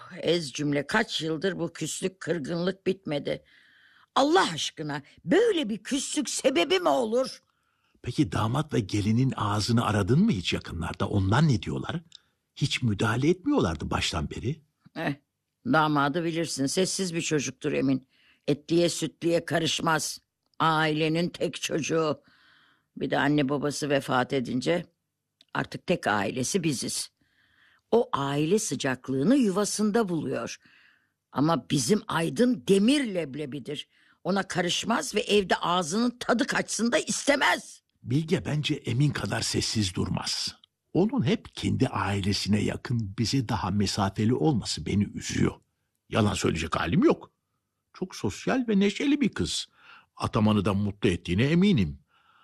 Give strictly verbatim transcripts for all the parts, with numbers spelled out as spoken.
ez cümle kaç yıldır bu küslük kırgınlık bitmedi. Allah aşkına böyle bir küslük sebebi mi olur? Peki damat ve gelinin ağzını aradın mı hiç yakınlarda? Ondan ne diyorlar? Hiç müdahale etmiyorlardı baştan beri. Eh, damadı bilirsin, sessiz bir çocuktur Emin. Etliye sütliye karışmaz. Ailenin tek çocuğu. Bir de anne babası vefat edince artık tek ailesi biziz. O aile sıcaklığını yuvasında buluyor. Ama bizim Aydın demir leblebidir. Ona karışmaz ve evde ağzının tadı kaçsın da istemez. Bilge bence Emin kadar sessiz durmaz. Onun hep kendi ailesine yakın, bize daha mesafeli olması beni üzüyor. Yalan söyleyecek halim yok. Çok sosyal ve neşeli bir kız. Atamanı da mutlu ettiğine eminim.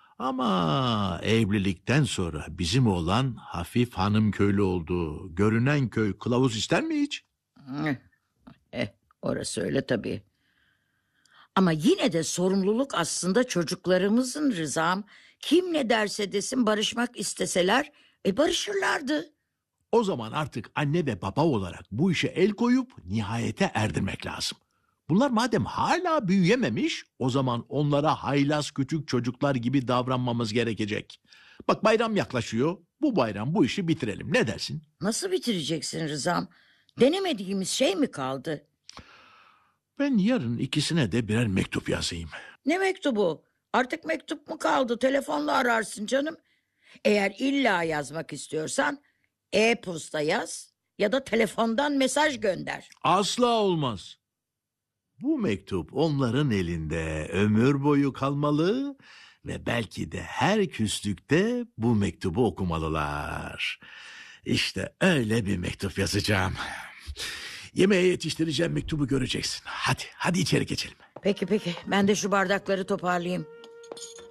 Ama evlilikten sonra bizim oğlan hafif hanım köylü oldu. Görünen köy kılavuz ister mi hiç? Eh, eh, orası öyle tabii. Ama yine de sorumluluk aslında çocuklarımızın Rızam. Kim ne derse desin barışmak isteseler e barışırlardı. O zaman artık anne ve baba olarak bu işe el koyup nihayete erdirmek lazım. Bunlar madem hala büyüyememiş, o zaman onlara haylaz küçük çocuklar gibi davranmamız gerekecek. Bak bayram yaklaşıyor, bu bayram bu işi bitirelim, ne dersin? Nasıl bitireceksin Rızam? Denemediğimiz şey mi kaldı? Ben yarın ikisine de birer mektup yazayım. Ne mektubu? Artık mektup mu kaldı? Telefonla ararsın canım. Eğer illa yazmak istiyorsan e-posta yaz ya da telefondan mesaj gönder. Asla olmaz. Bu mektup onların elinde ömür boyu kalmalı ve belki de her küslükte bu mektubu okumalılar. İşte öyle bir mektup yazacağım. Yemeğe yetiştireceğim mektubu göreceksin. Hadi, hadi içeri geçelim. Peki peki, ben de şu bardakları toparlayayım.